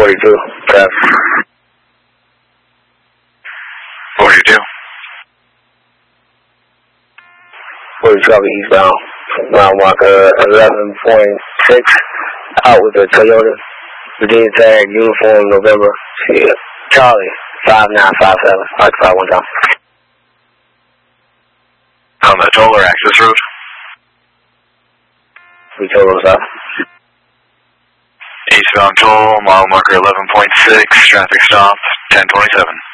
42, traffic. 42. 40 traffic eastbound. Mile marker 11.6. Out with the Toyota. Virginia tag, uniform, November. Charlie, 5957. Occupy one time. On the toll or access road? We told us up. Eastbound toll, mile marker 11.6, traffic stop, 1027.